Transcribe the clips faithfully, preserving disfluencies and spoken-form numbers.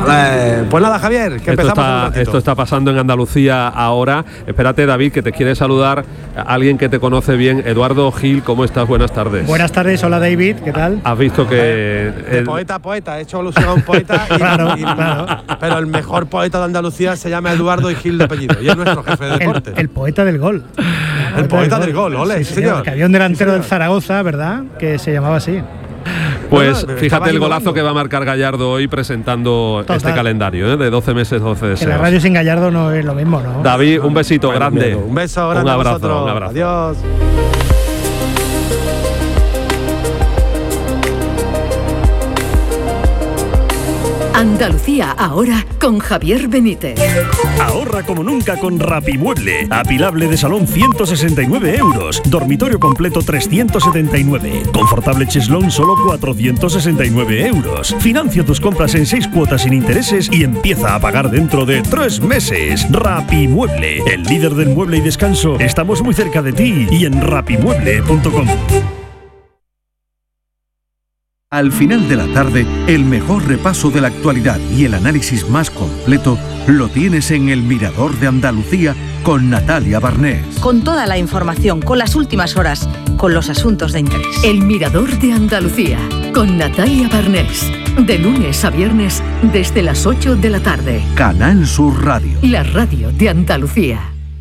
Eh, pues nada, Javier, que esto empezamos. Está, esto está pasando en Andalucía ahora. Espérate, David, que te quiere saludar a alguien que te conoce bien. Eduardo Gil, ¿cómo estás? Buenas tardes. Buenas tardes, hola David, ¿qué tal? Has visto que... El... Poeta, poeta, he hecho alusión a un poeta. Y, claro, y, claro. Pero el mejor poeta de Andalucía se llama Eduardo y Gil de apellido. Y es nuestro jefe de deporte. El, el poeta del gol. El, el poeta del gol, ole, sí, señor. Que había un delantero sí, del Zaragoza, ¿verdad? Que se llamaba así. Pues bueno, fíjate el golazo que va a marcar Gallardo hoy presentando Total. este calendario, ¿eh? De doce meses, doce deseos. Que la radio sin Gallardo no es lo mismo, ¿no? David, un besito bueno, grande. Un beso grande un abrazo, a vosotros. Un abrazo. Adiós. Andalucía ahora con Javier Benítez. Ahorra como nunca con Rapimueble. Apilable de salón ciento sesenta y nueve euros. Dormitorio completo trescientos setenta y nueve. Confortable cheslón solo cuatrocientos sesenta y nueve euros. Financia tus compras en seis cuotas sin intereses y empieza a pagar dentro de tres meses. Rapimueble, el líder del mueble y descanso. Estamos muy cerca de ti y en rapimueble punto com. Al final de la tarde, el mejor repaso de la actualidad y el análisis más completo lo tienes en El Mirador de Andalucía con Natalia Barnés. Con toda la información, con las últimas horas, con los asuntos de interés. El Mirador de Andalucía con Natalia Barnés. De lunes a viernes desde las ocho de la tarde. Canal Sur Radio. La radio de Andalucía.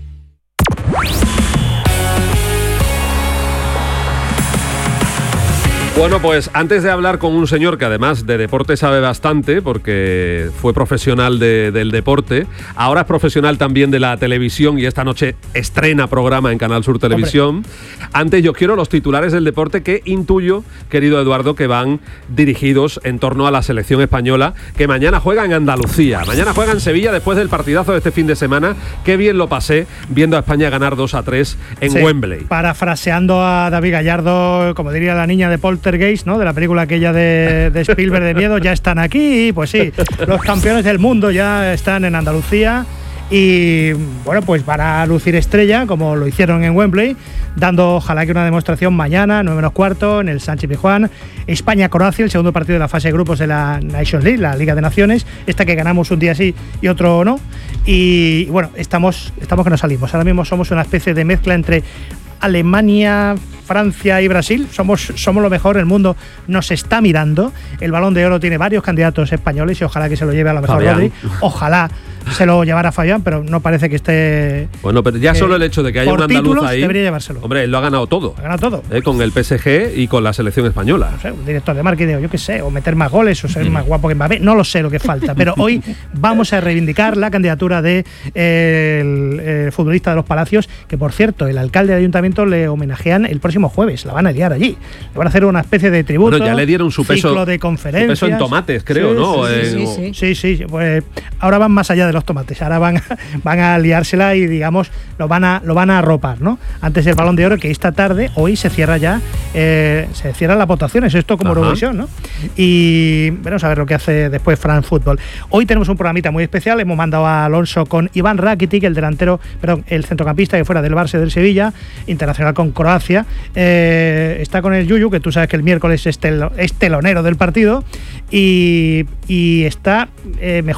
Bueno, pues antes de hablar con un señor que además de deporte sabe bastante, porque fue profesional de, del deporte, ahora es profesional también de la televisión y esta noche estrena programa en Canal Sur Televisión. Hombre. Antes yo quiero los titulares del deporte que intuyo, querido Eduardo, que van dirigidos en torno a la selección española, que mañana juega en Andalucía. Mañana juega en Sevilla después del partidazo de este fin de semana. Qué bien lo pasé viendo a España ganar dos a tres en sí, Wembley. Parafraseando a David Gallardo, como diría la niña de Poltergeist, ¿no? De la película aquella de, de Spielberg de miedo, ya están aquí, pues sí, los campeones del mundo ya están en Andalucía y bueno, pues van a lucir estrella como lo hicieron en Wembley, dando ojalá que una demostración mañana, nueve menos cuarto, en el Sánchez Pizjuán. España-Croacia, el segundo partido de la fase de grupos de la Nations League, la Liga de Naciones, esta que ganamos un día sí y otro no, y bueno, estamos, estamos que no salimos, ahora mismo somos una especie de mezcla entre Alemania, Francia y Brasil. Somos, somos lo mejor, el mundo nos está mirando. El Balón de Oro tiene varios candidatos españoles y ojalá que se lo lleve a lo mejor Rodri. Ojalá se lo llevara Fabián, pero no parece que esté... Bueno, pero ya solo el hecho de que haya un andaluz títulos, ahí... debería llevárselo. Hombre, él lo ha ganado todo. Ha ganado todo. Eh, con el P S G y con la selección española. No sé, un director de marketing, yo qué sé, o meter más goles, o ser mm. más guapo que Mbappé. No lo sé lo que falta, pero hoy vamos a reivindicar la candidatura de eh, el, el futbolista de los Palacios, que por cierto, el alcalde del ayuntamiento le homenajean el próximo jueves. La van a liar allí. Le van a hacer una especie de tributo. Bueno, ya le dieron su peso, ciclo de conferencias. Su peso en tomates, creo, sí, ¿no? Sí, eh, sí, sí, sí, sí, sí. Pues ahora van más allá de los tomates. Ahora van van a liársela y digamos lo van a lo van a arropar, ¿no? Antes el Balón de Oro, que esta tarde, hoy se cierra ya, eh, se cierran las votaciones, esto como Eurovisión, ¿no? Y vamos a ver lo que hace después France Football. Hoy tenemos un programita muy especial, hemos mandado a Alonso con Iván Rakitic, el delantero, perdón, el centrocampista que fuera del Barça del Sevilla, internacional con Croacia, eh, está con el Yuyu, que tú sabes que el miércoles es, tel, es telonero del partido, y, y está eh, mejor